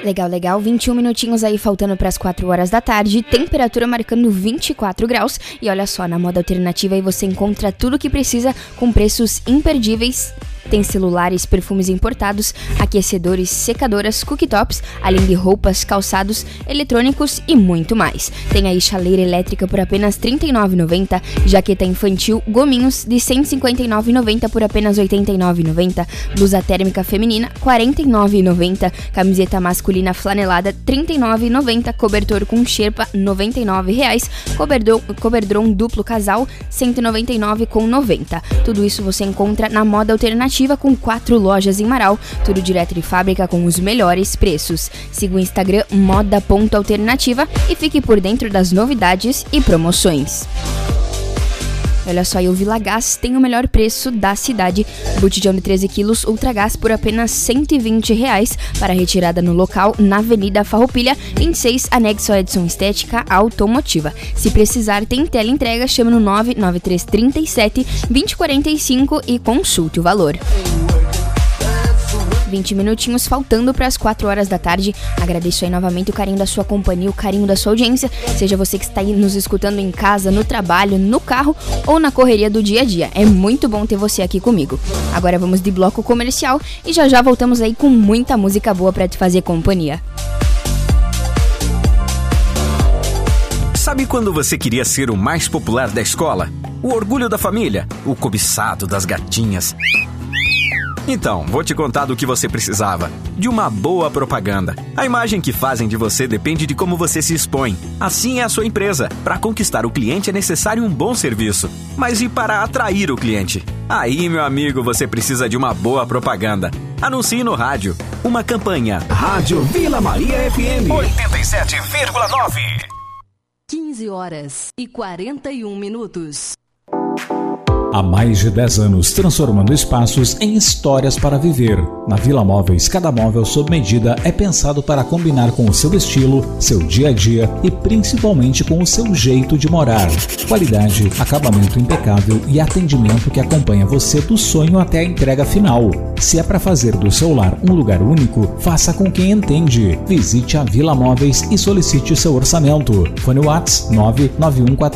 Legal, 21 minutinhos aí faltando para as 4 horas da tarde, temperatura marcando 24 graus e olha só, na Moda Alternativa aí você encontra tudo o que precisa com preços imperdíveis. Tem celulares, perfumes importados, aquecedores, secadoras, cooktops, além de roupas, calçados, eletrônicos e muito mais. Tem aí chaleira elétrica por apenas R$ 39,90, jaqueta infantil, gominhos de R$ 159,90 por apenas R$ 89,90, blusa térmica feminina R$ 49,90, camiseta masculina flanelada R$ 39,90, cobertor com xerpa R$ 99,00, coberdron duplo casal R$ 199,90. Tudo isso você encontra na Moda Alternativa, com 4 lojas em Marau, tudo direto de fábrica com os melhores preços. Siga o Instagram moda.alternativa e fique por dentro das novidades e promoções. Olha só, o Vila Gás tem o melhor preço da cidade. Botijão de 13 quilos Ultra Gás por apenas R$ 120,00 para retirada no local na Avenida Farroupilha, 26, anexo a Edson Estética Automotiva. Se precisar, tem teleentrega, chama no 99337 2045 e consulte o valor. 20 minutinhos faltando para as 4 horas da tarde. Agradeço aí novamente o carinho da sua companhia, o carinho da sua audiência, seja você que está aí nos escutando em casa, no trabalho, no carro ou na correria do dia a dia. É muito bom ter você aqui comigo. Agora vamos de bloco comercial e já voltamos aí com muita música boa para te fazer companhia. Sabe quando você queria ser o mais popular da escola? O orgulho da família? O cobiçado das gatinhas? Então, vou te contar do que você precisava. De uma boa propaganda. A imagem que fazem de você depende de como você se expõe. Assim é a sua empresa. Para conquistar o cliente é necessário um bom serviço. Mas e para atrair o cliente? Aí, meu amigo, você precisa de uma boa propaganda. Anuncie no rádio. Uma campanha. Rádio Vila Maria FM 87,9. 15 horas e 41 minutos. Há mais de 10 anos, transformando espaços em histórias para viver. Na Vila Móveis, cada móvel sob medida é pensado para combinar com o seu estilo, seu dia a dia e principalmente com o seu jeito de morar. Qualidade, acabamento impecável e atendimento que acompanha você do sonho até a entrega final. Se é para fazer do seu lar um lugar único, faça com quem entende. Visite a Vila Móveis e solicite seu orçamento. Fone WhatsApp 991